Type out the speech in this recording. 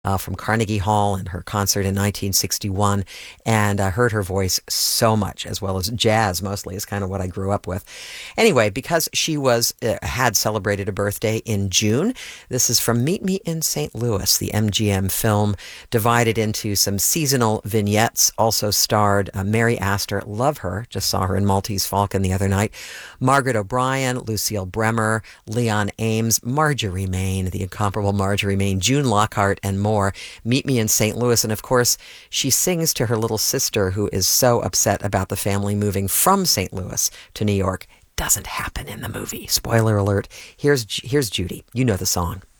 from Carnegie Hall in her concert in 1961, and I heard her voice so much, as well as jazz mostly is kind of what I grew up with. Anyway, because she had celebrated a birthday in June, this is from Meet Me in St. Louis, the MGM film, divided into some seasonal vignettes. Also starred Mary Astor, love her, just saw her in Maltese Falcon the other night, Margaret O'Brien, Lucille Bremer, Leon Ames, Marjorie Main, the incomparable Marjorie Main, June Lockhart, and more. Meet Me in St. Louis. And of course, she sings to her little sister who is so upset about the family moving from St. Louis to New York. Doesn't happen in the movie. Spoiler alert. Here's Judy. You know the song.